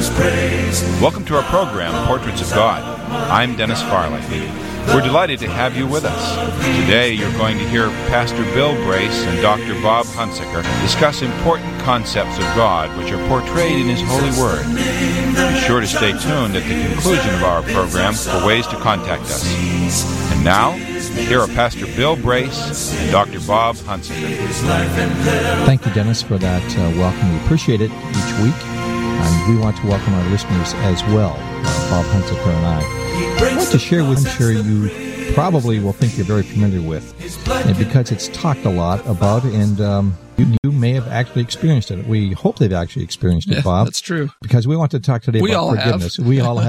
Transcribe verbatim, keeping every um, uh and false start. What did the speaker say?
Welcome to our program, Portraits of God. I'm Dennis Farley. We're delighted to have you with us. Today you're going to hear Pastor Bill Brace and Doctor Bob Hunsaker discuss important concepts of God which are portrayed in His holy Word. Be sure to stay tuned at the conclusion of our program for ways to contact us. And now, here are Pastor Bill Brace and Doctor Bob Hunsaker. Thank you, Dennis, for that uh, welcome. We appreciate it each week, and we want to welcome our listeners as well, uh, Bob Hunsaker and I. I want to share with you, I'm sure you probably will think you're very familiar with, and because it's talked a lot about, and um, you, you may have actually experienced it. We hope they've actually experienced it, yeah, Bob. That's true. Because we want to talk today we about all forgiveness. Have. We all have.